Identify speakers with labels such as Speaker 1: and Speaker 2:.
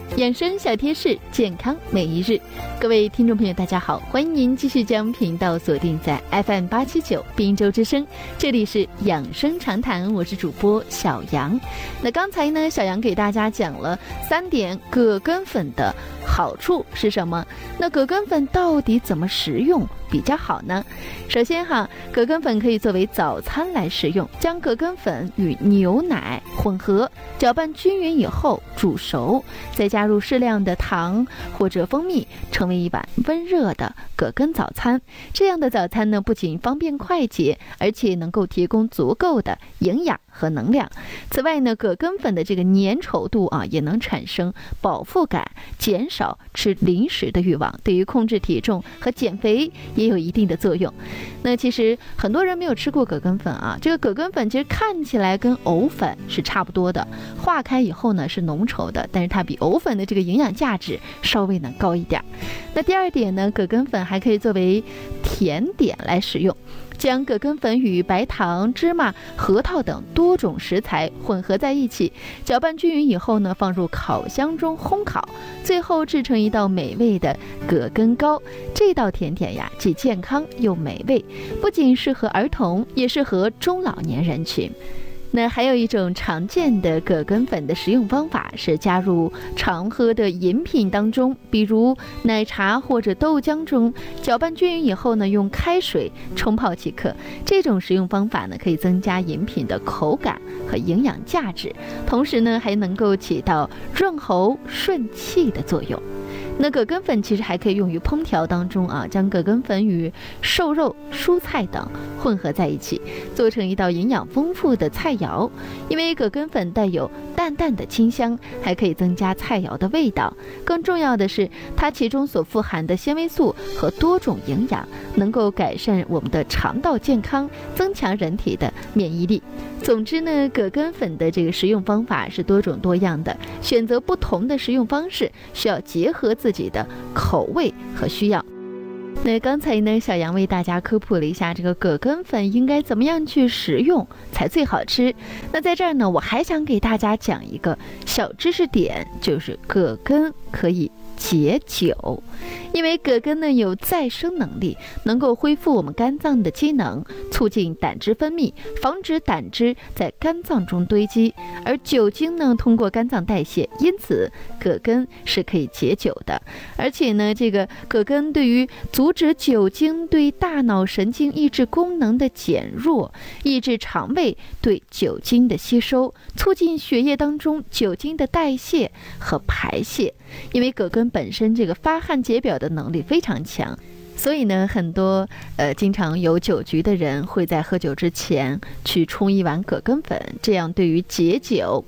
Speaker 1: 养生小贴士，健康每一日。各位听众朋友大家好，欢迎您继续将频道锁定在 FM879 滨州之声，这里是养生常谈，我是主播小杨。那刚才呢，小杨给大家讲了3点葛根粉的好处是什么，那葛根粉到底怎么食用比较好呢？首先葛根粉可以作为早餐来食用，将葛根粉与牛奶混合，搅拌均匀以后煮熟，再加入适量的糖或者蜂蜜，成为一碗温热的葛根早餐。这样的早餐呢，不仅方便快捷，而且能够提供足够的营养和能量。此外呢，葛根粉的这个粘稠度也能产生饱腹感，减少吃零食的欲望，对于控制体重和减肥也有一定的作用。那其实很多人没有吃过葛根粉这个葛根粉其实看起来跟藕粉是差不多的，化开以后呢是浓稠的，但是它比藕粉的这个营养价值稍微能高一点。那第二点呢，葛根粉还可以作为甜点来使用，将葛根粉与白糖、芝麻、核桃等多种食材混合在一起，搅拌均匀以后呢，放入烤箱中烘烤，最后制成一道美味的葛根糕。这道甜点既健康又美味，不仅适合儿童，也适合中老年人群。那还有一种常见的葛根粉的食用方法是加入常喝的饮品当中，比如奶茶或者豆浆中，搅拌均匀以后呢，用开水冲泡即可。这种食用方法呢，可以增加饮品的口感和营养价值，同时呢，还能够起到润喉顺气的作用。那葛根粉其实还可以用于烹调当中将葛根粉与瘦肉、蔬菜等混合在一起，做成一道营养丰富的菜肴。因为葛根粉带有淡淡的清香，还可以增加菜肴的味道。更重要的是，它其中所富含的纤维素和多种营养，能够改善我们的肠道健康，增强人体的免疫力。总之呢，葛根粉的这个食用方法是多种多样的，选择不同的食用方式，需要结合自己的口味和需要。那刚才呢，小杨为大家科普了一下这个葛根粉应该怎么样去食用才最好吃。那在这儿呢，我还想给大家讲一个小知识点，就是葛根可以解酒。因为葛根呢有再生能力，能够恢复我们肝脏的机能，促进胆汁分泌，防止胆汁在肝脏中堆积。而酒精呢通过肝脏代谢，因此葛根是可以解酒的。而且呢，这个葛根对于阻止酒精对大脑神经抑制功能的减弱，抑制肠胃对酒精的吸收，促进血液当中酒精的代谢和排泄。因为葛根本身这个发汗解表的能力非常强，所以呢，很多经常有酒局的人会在喝酒之前去冲一碗葛根粉，这样对于解酒